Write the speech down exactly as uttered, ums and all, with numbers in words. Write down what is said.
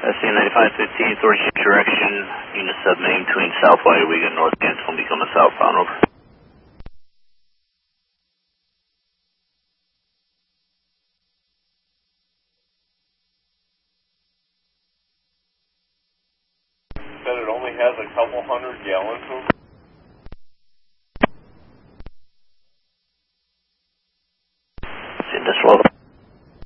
S C ninety-five fifteen, authority change direction, unit sub main between South Whitewiga and North Canton, become a southbound, over. Said it only has a couple hundred gallons of Industrial.